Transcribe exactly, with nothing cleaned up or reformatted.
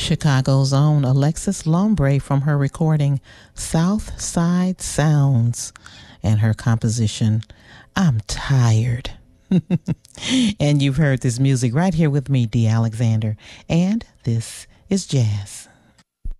Chicago's own Alexis Lombre from her recording South Side Sounds and her composition, I'm Tired. And you've heard this music right here with me, Dee Alexander, and this is Jazz.